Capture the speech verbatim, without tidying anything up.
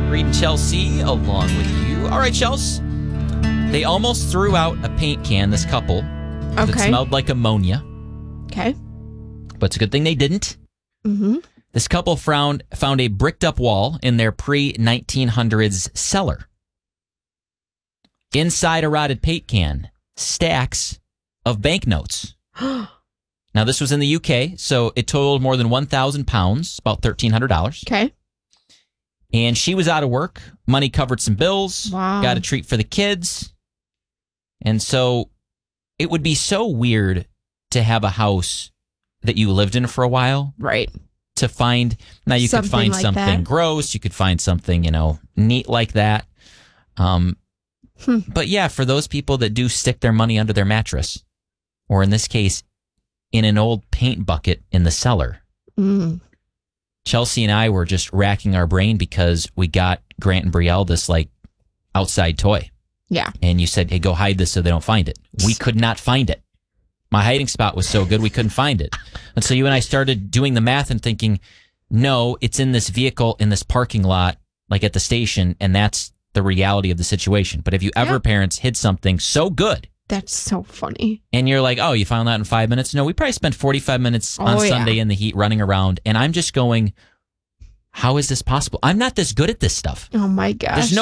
Reed and Chelsea along with you. All right, Chelsea. They almost threw out a paint can, this couple. Okay. That smelled like ammonia. Okay. But it's a good thing they didn't. Mm-hmm. This couple found, found a bricked up wall in their pre nineteen hundreds cellar. Inside a rotted paint can, stacks of banknotes. Now, this was in the U K, so it totaled more than one thousand pounds, about thirteen hundred dollars. Okay. And she was out of work. Money covered some bills. Wow. Got a treat for the kids. And so it would be so weird to have a house that you lived in for a while. Right. To find, now you Something could find like something that. gross. You could find something, you know, neat like that. Um, Hmm. But yeah, for those people that do stick their money under their mattress, or in this case, in an old paint bucket in the cellar. Mm. Chelsea and I were just racking our brain because we got Grant and Brielle this like outside toy. Yeah. And you said, hey, go hide this so they don't find it. We could not find it. My hiding spot was so good we couldn't find it. And so you and I started doing the math and thinking, no, it's in this vehicle in this parking lot, like at the station, and that's the reality of the situation. But have you ever, Yeah. parents, hid something so good? That's so funny. And you're like, oh, you found that in five minutes? No, we probably spent forty-five minutes on Oh, yeah. Sunday in the heat running around. And I'm just going, how is this possible? I'm not this good at this stuff. Oh my gosh. There's no